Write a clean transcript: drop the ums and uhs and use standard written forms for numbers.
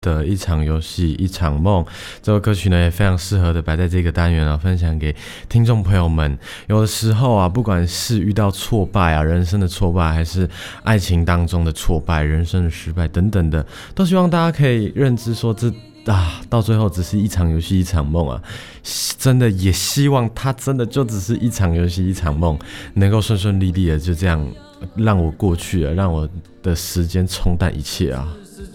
的一场游戏一场梦，这首歌曲呢也非常适合的摆在这个单元分享给听众朋友们。有的时候不管是遇到挫败人生的挫败，还是爱情当中的挫败，人生的失败等等的，都希望大家可以认知说到最后只是一场游戏一场梦真的也希望它真的就只是一场游戏一场梦，能够顺顺利利的就这样让我过去了，让我的时间冲淡一切